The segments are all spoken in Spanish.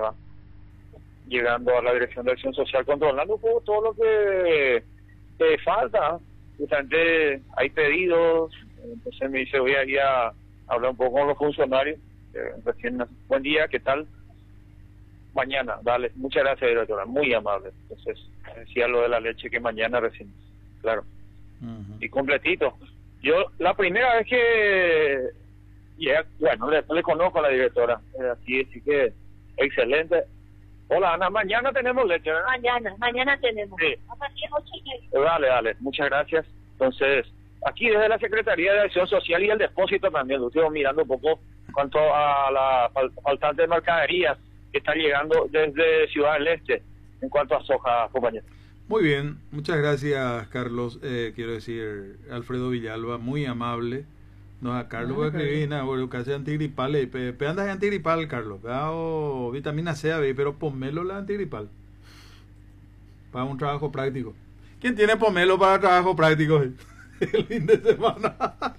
va llegando a la Dirección de Acción Social, controlando un poco todo lo que falta. Justamente hay pedidos, entonces me dice, voy a ir a hablar un poco con los funcionarios. Recién, buen día, ¿qué tal? Mañana, dale, muchas gracias, directora, muy amable. Entonces, decía lo de la leche que mañana recién, claro. Y completito. Yo, la primera vez que llegué, bueno, le conozco a la directora, así que, excelente. Hola, Ana, mañana tenemos leche, ¿verdad? Mañana tenemos. Sí. A partir de 8:30. Dale, muchas gracias. Entonces, aquí desde la Secretaría de Acción Social y el depósito también, lo estoy mirando un poco cuanto a la faltante de mercaderías que está llegando desde Ciudad del Este en cuanto a soja, compañero. Muy bien, muchas gracias, Carlos. Quiero decir, Alfredo Villalba, muy amable. No, a Carlos voy a escribir, bueno, casi antigripal. Andas de antigripal, Carlos. O vitamina C, pero pomelo la antigripal. Para un trabajo práctico. ¿Quién tiene pomelo para trabajo práctico el fin de semana?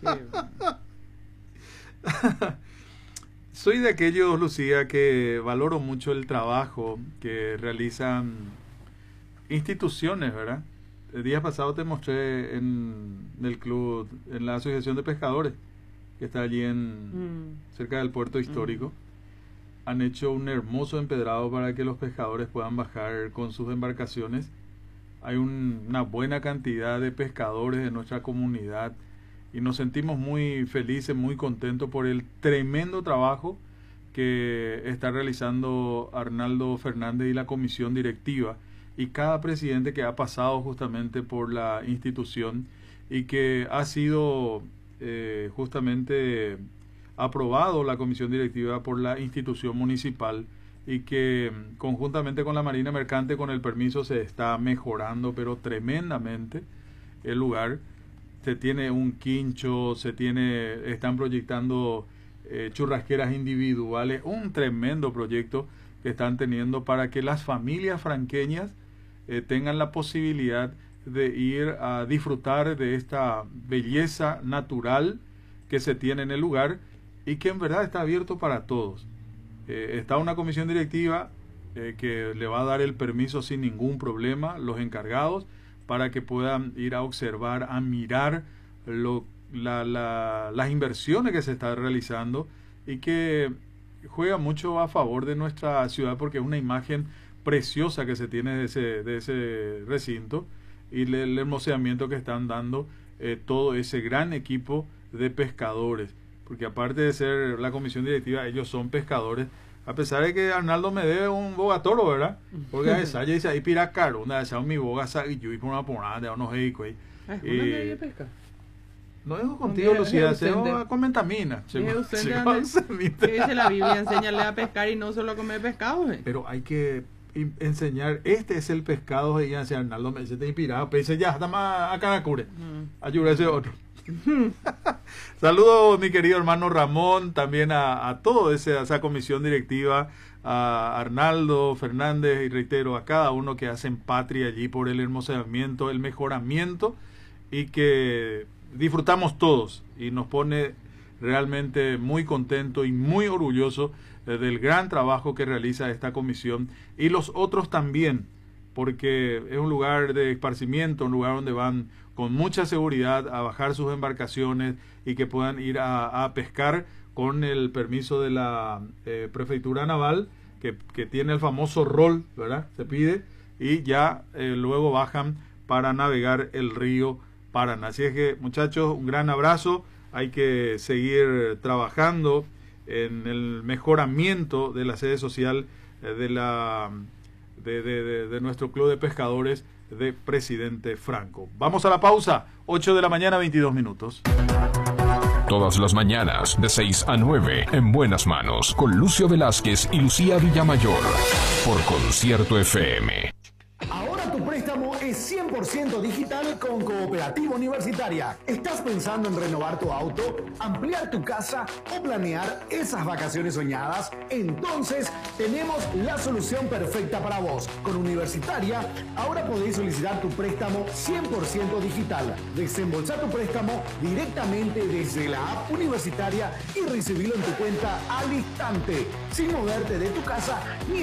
Soy de aquellos, Lucía, que valoro mucho el trabajo que realizan instituciones, ¿verdad? El día pasado te mostré en el club, en la Asociación de Pescadores, que está allí cerca del puerto histórico. Han hecho un hermoso empedrado para que los pescadores puedan bajar con sus embarcaciones. Hay una buena cantidad de pescadores de nuestra comunidad y nos sentimos muy felices, muy contentos por el tremendo trabajo que está realizando Arnaldo Fernández y la comisión directiva y cada presidente que ha pasado justamente por la institución y que ha sido justamente aprobado la comisión directiva por la institución municipal y que conjuntamente con la Marina Mercante, con el permiso, se está mejorando pero tremendamente el lugar. Se tiene un quincho, están proyectando churrasqueras individuales, un tremendo proyecto que están teniendo para que las familias franqueñas tengan la posibilidad de ir a disfrutar de esta belleza natural que se tiene en el lugar y que en verdad está abierto para todos. Está una comisión directiva que le va a dar el permiso sin ningún problema, los encargados, para que puedan ir a observar, a mirar las inversiones que se están realizando y que juega mucho a favor de nuestra ciudad porque es una imagen preciosa que se tiene de ese recinto y el hermoseamiento que están dando todo ese gran equipo de pescadores, porque aparte de ser la comisión directiva, ellos son pescadores, a pesar de que Arnaldo me debe un bogatoro, ¿verdad? Porque a esa ya dice ahí pira caro, una de esas mi boga y yo y por una pornada de unos hijos ahí. ¿Dónde pesca? No dejo contigo, Lucía, se va con mentamina. Que dice la Biblia, enséñale a pescar y no solo a comer pescado. Pero hay que enseñar, este es el pescado, y ya Arnaldo me dice, te inspirado, pero dice, ya, está más acá en cure, ayuda ese otro. Saludos, mi querido hermano Ramón, también a toda esa comisión directiva, a Arnaldo Fernández, y reitero, a cada uno que hacen patria allí por el hermoseamiento, el mejoramiento, y que disfrutamos todos, y nos pone realmente muy contento y muy orgulloso del gran trabajo que realiza esta comisión, y los otros también, porque es un lugar de esparcimiento, un lugar donde van con mucha seguridad a bajar sus embarcaciones y que puedan ir a pescar con el permiso de la Prefectura Naval, que tiene el famoso rol, ¿verdad? Se pide, y ya luego bajan para navegar el río Paraná. Así es que, muchachos, un gran abrazo. Hay que seguir trabajando en el mejoramiento de la sede social de nuestro club de pescadores de Presidente Franco. Vamos a la pausa, 8 de la mañana, 22 minutos. Todas las mañanas, de 6 a 9, en Buenas Manos, con Lucio Velázquez y Lucía Villamayor, por Concierto FM. Ahora tu préstamo es 100% digital con Cooperativa Universitaria. ¿Estás pensando en renovar tu auto, ampliar tu casa o planear esas vacaciones soñadas? Entonces tenemos la solución perfecta para vos. Con Universitaria, ahora podéis solicitar tu préstamo 100% digital. Desembolsar tu préstamo directamente desde la app Universitaria y recibirlo en tu cuenta al instante, sin moverte de tu casa ni